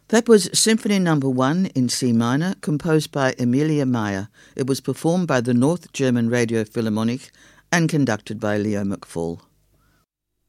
That was Symphony No. 1 in C minor, composed by Emilia Meyer. It was performed by the North German Radio Philharmonic and conducted by Leo McFall.